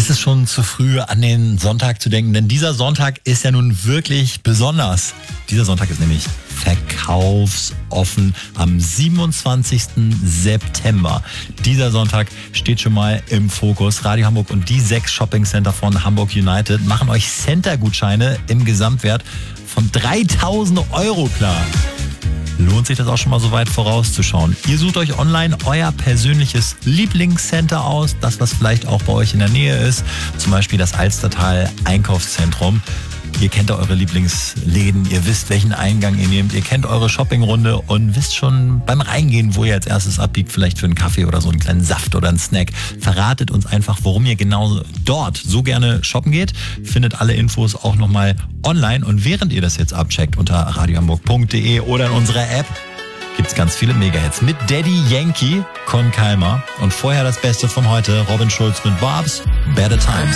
ist es schon zu früh, an den Sonntag zu denken, denn dieser Sonntag ist ja nun wirklich besonders. Dieser Sonntag ist nämlich verkaufsoffen am 27. September. Dieser Sonntag steht schon mal im Fokus. Radio Hamburg und die 6 Shoppingcenter von Hamburg United machen euch Center-Gutscheine im Gesamtwert von 3.000 € klar. Lohnt sich das auch schon mal so weit vorauszuschauen. Ihr sucht euch online euer persönliches Lieblingscenter aus, das was vielleicht auch bei euch in der Nähe ist, zum Beispiel das Alstertal Einkaufszentrum. Ihr kennt da eure Lieblingsläden, ihr wisst, welchen Eingang ihr nehmt, ihr kennt eure Shoppingrunde und wisst schon beim Reingehen, wo ihr als erstes abbiegt, vielleicht für einen Kaffee oder so einen kleinen Saft oder einen Snack. Verratet uns einfach, warum ihr genau dort so gerne shoppen geht. Findet alle Infos auch nochmal online und während ihr das jetzt abcheckt unter radiohamburg.de oder in unserer App, gibt's ganz viele Mega-Hits mit Daddy Yankee, Con Calma und vorher das Beste von heute, Robin Schulz mit Barb's Better Times.